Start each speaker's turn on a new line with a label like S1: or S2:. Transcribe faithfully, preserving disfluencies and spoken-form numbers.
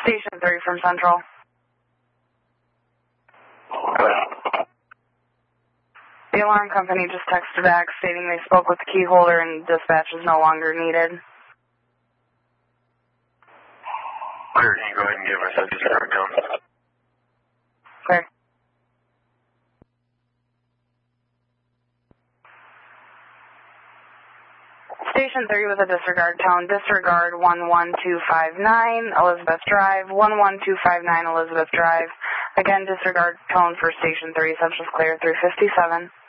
S1: Station three from Central. The alarm company just texted back stating they spoke with the key holder and dispatch is no longer needed.
S2: Clear, can you go ahead and give us a disregard tone?
S1: Clear. Station three with a disregard tone. Disregard one one two five nine Elizabeth Drive, one one two five nine Elizabeth Drive. Again, disregard tone for Station three, Central's clear, three fifty-seven.